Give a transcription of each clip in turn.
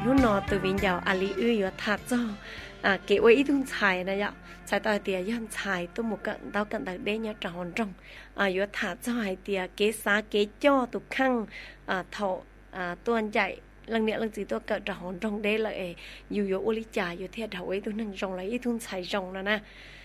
nó nọ từ bên giàu ali ư thà cho kế quay ít thun xài này ạ xài tao tiệt dân xài tôi một cận tao để nhớ tròn trong ư thà cho hay tiệt kế xá kế cho tụ khăng thọ tuần chạy lần nữa lần gì tôi cận tròn trong đây lại ư uli trà ư thiệt đầu ấy tôi nâng trong lấy ít thun xài trong là nè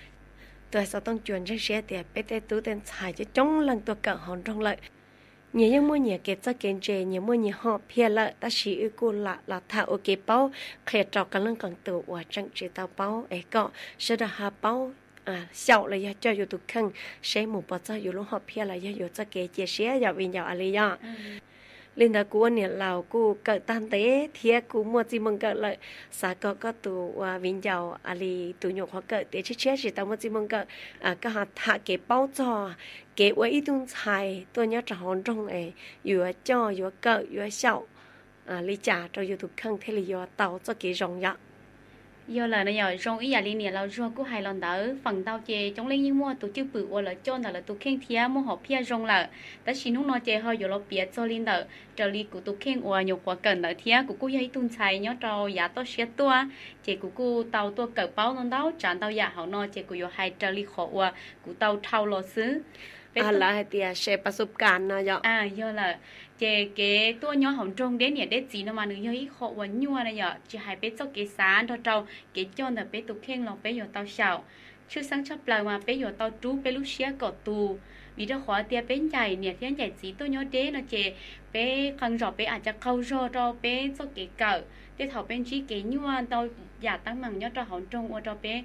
tôi saoต้องchuyển cho xe tiệt bé tê tú tên xài chứ trong lần tôi cận hòn trong lại nhiều những mua nhiều kết cho kiến chế nhiều mua nhiều họ phía lợi ta chỉ ưu cô là thảo ở cái bao khẽ trọc cái lưng cần tự và trang trí tao bao ấy có sẽ là hà bao sau là do cho youtube khăn sẽ một bao giờอยู่lúc họ phía là do cho cái chia sẻ giờ vì giờ ali do liên đó cô này là cô cởi tan tế thì cô mua gì mong cởi lại xã có tụ vinh giàu ali tụ nhục họ cởi tế chết chỉ tao mua gì mong cởi cái họ thả cái bao cho cái ấy tung xài tôi nhớ trả hòn trong ấy vừa cho vừa cởi vừa sậu lý trả cho youtube khăn thế là vừa tàu cho cái rong vậy do là nó giờ trong ý giả liên này là do cũng hay lần đó phần tao chè trong lên những mua tổ chức bự hoặc là cho là tổ khen thia mua hộp thia rong là ta chỉ nung nó chè hơi rồi nó bịa cho liên đó trở đi của tổ khen hoặc nhiều quá cần đó thia của cô ấy tung xài nhớ trâu giá to xé tua chè của cô tàu tua cỡ bao nó đó chán tàu giả họ nó chè của yo hay trở đi khó hoặc của tàu thâu lò xứ là tiệt sẽ ประสบการณ์นะจ๊ะ do là chè cái tua nhỏ hồng trong đến nhà để gì nó mà nữ yo ít khó và nhua này giờ chỉ hay bé cho cái sáng đó trâu cái cho là bé tụ khen lòng bé yo tàu xào chứ sáng chấp lời mà bé yo tàu trú bé lúc xé cỏ tù vì đó khó tiệt bé chạy nè thiên chạy gì tua nhỏ đế nó chè bé khăn giọt béอาจจะ khâu giò cho bé cho cái cỡ để thảo bên chỉ cái nhua tàu giả tăng bằng nhớ cho hồng trong và cho bé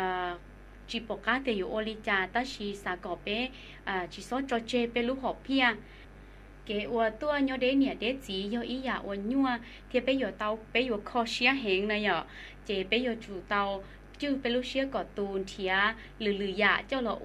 chỉ bỏ cá đểอยู่ oli trà ta chỉ xả cỏ bé chỉ số cho chê bé lúc hộp pia cái tua nhớ đến nhà để chỉ do ý giả nhua thì bé giờ tàu bé giờ kho xía hẹn này nhở chế bé giờ chủ tàu chứ bé lúc xía cỏ tùn thía lử giả cho là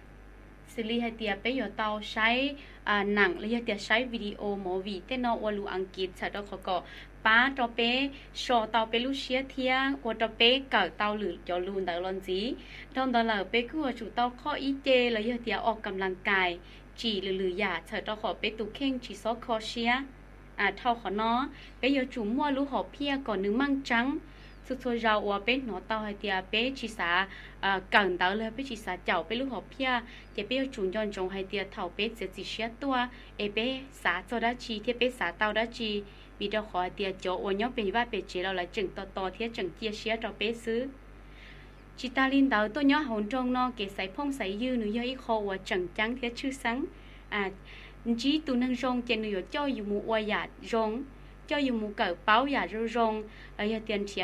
xử lý hay tiệt bé giờ tàuใช้nặng lấy tiệt ใช้ video mô vị tên nó lu anh kít sẽ đó có ba cho bé sò tàu bé lúc xía thía cho bé cởi tàu lử cho luôn tại lon gì trong đó là bé cứ chủ tàu kho ý chê là giờ tiệt ออกกำลังกายchỉ lử giả sẽ cho họ bé tụ khen chỉ số kho xía thao họ nó bé giờ chủ mua lú họ pia còn nướng măng trắng sụt sôi rau ở bên nó tao hay tiệt bé chỉ xả cần taoเลยbé chỉ xả chảo bé lú họ pia thì bé chủ nhân trồng hay tiệt thảo bé sẽ chỉ xé tua bé xả cho đã chi thì bé xả tao đã chi vì đó họ tiệt chỗ ở nhóm bé vắt bé chỉ là lại chừng to thì chừng chia xé cho bé xứ chị ta liên đạo tôi nhớ hồn trong nó kể sải phong sải dư nữ do ít khô và trần trắng thế chữ sáng chỉ tu nâng rong trên nữ cho dù mù oai giả rong cho dù mù cỡ báo giả rong ở tiền